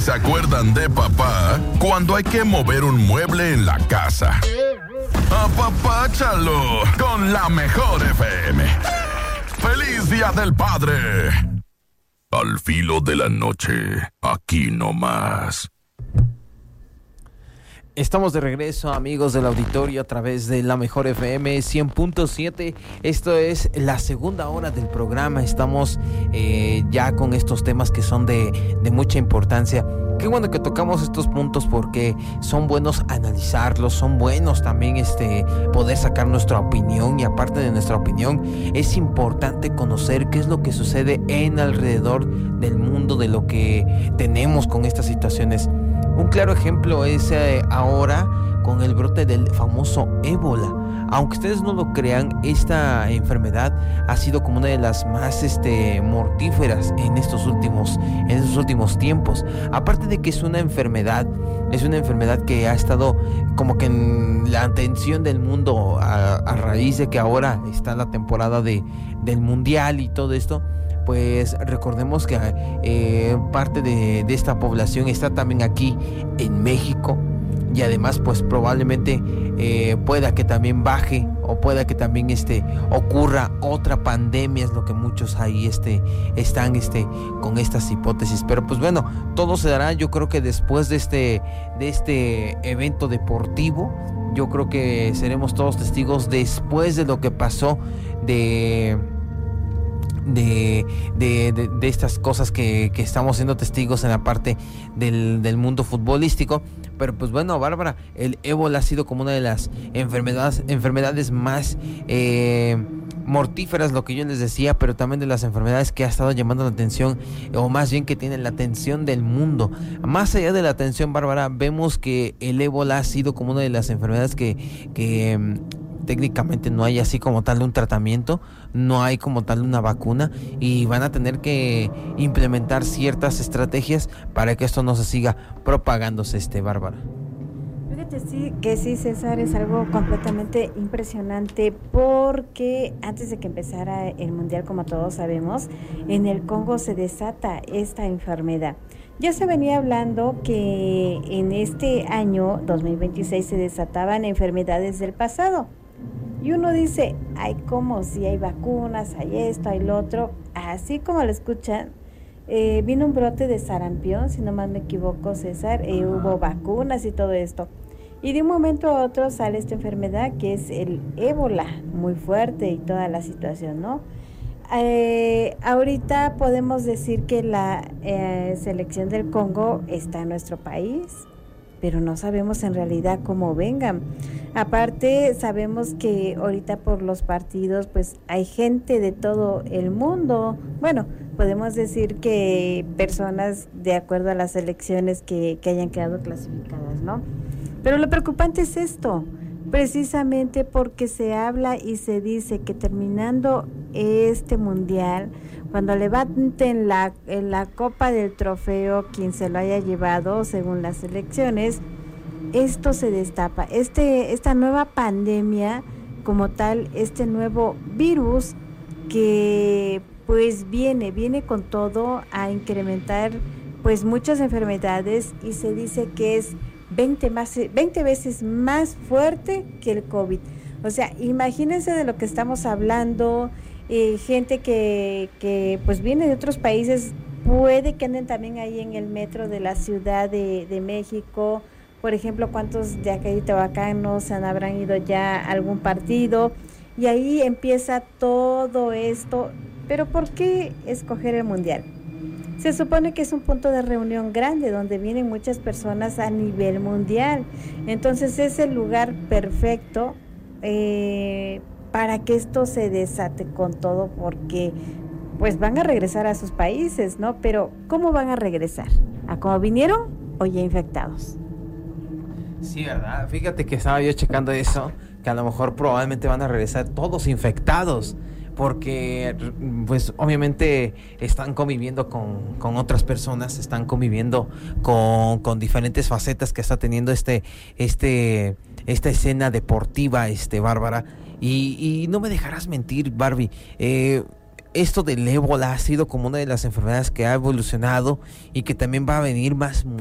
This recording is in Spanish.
se acuerdan de papá cuando hay que mover un mueble en la casa. Apapáchalo con la mejor FM. ¡Feliz Día del Padre! Al filo de la noche, aquí nomás. Estamos de regreso, amigos del auditorio, a través de la mejor FM 100.7. Esto es la segunda hora del programa. Estamos ya con estos temas que son de mucha importancia. Qué bueno que tocamos estos puntos porque son buenos analizarlos, son buenos también poder sacar nuestra opinión, y aparte de nuestra opinión es importante conocer qué es lo que sucede en alrededor del mundo, de lo que tenemos con estas situaciones. Un claro ejemplo es ahora con el brote del famoso ébola. Aunque ustedes no lo crean, esta enfermedad ha sido como una de las más mortíferas en estos últimos tiempos. Aparte de que es una enfermedad que ha estado como que en la atención del mundo a raíz de que ahora está la temporada del mundial y todo esto. Pues recordemos que parte de esta población está también aquí en México, y además pues probablemente pueda que también baje, o pueda que también ocurra otra pandemia. Es lo que muchos ahí están con estas hipótesis. Pero pues bueno, todo se dará, yo creo que después de este evento deportivo. Yo creo que seremos todos testigos después de lo que pasó de estas cosas que estamos siendo testigos en la parte del mundo futbolístico. Pero pues bueno, Bárbara, el ébola ha sido como una de las enfermedades más mortíferas, lo que yo les decía, pero también de las enfermedades que ha estado llamando la atención, o más bien que tienen la atención del mundo. Más allá de la atención, Bárbara, vemos que el ébola ha sido como una de las enfermedades que técnicamente no hay así como tal un tratamiento, no hay como tal una vacuna, y van a tener que implementar ciertas estrategias para que esto no se siga propagándose, Bárbara. Fíjate sí, César, es algo completamente impresionante, porque antes de que empezara el mundial, como todos sabemos, en el Congo se desata esta enfermedad. Ya se venía hablando que en este año 2026 se desataban enfermedades del pasado. Y uno dice, ay, ¿cómo? Si hay vacunas, hay esto, hay lo otro. Así como lo escuchan, vino un brote de sarampión, si no mal me equivoco, César, hubo vacunas y todo esto. Y de un momento a otro sale esta enfermedad que es el ébola, muy fuerte, y toda la situación, ¿no? Ahorita podemos decir que la selección del Congo está en nuestro país, pero no sabemos en realidad cómo vengan. Aparte, sabemos que ahorita por los partidos, pues hay gente de todo el mundo. Bueno, podemos decir que personas de acuerdo a las selecciones que hayan quedado clasificadas, ¿no? Pero lo preocupante es esto, precisamente porque se habla y se dice que terminando este mundial, cuando levanten la copa del trofeo, quien se lo haya llevado según las elecciones, esto se destapa, esta nueva pandemia como tal, este nuevo virus que pues viene con todo a incrementar pues muchas enfermedades, y se dice que es 20 veces más fuerte que el COVID. O sea, imagínense de lo que estamos hablando. Gente que pues viene de otros países, puede que anden también ahí en el metro de la Ciudad de México. Por ejemplo, ¿cuántos de acá de Tehuacán no se habrán ido ya a algún partido? Y ahí empieza todo esto. Pero ¿por qué escoger el mundial? Se supone que es un punto de reunión grande donde vienen muchas personas a nivel mundial. Entonces es el lugar perfecto para que esto se desate con todo, porque pues van a regresar a sus países, ¿no? Pero ¿cómo van a regresar? ¿A cómo vinieron o ya infectados? Sí, ¿verdad? Fíjate que estaba yo checando eso, que a lo mejor probablemente van a regresar todos infectados, porque pues obviamente están conviviendo con otras personas, están conviviendo con diferentes facetas que está teniendo esta escena deportiva, Bárbara, y no me dejarás mentir, Barbie, esto del ébola ha sido como una de las enfermedades que ha evolucionado y que también va a venir más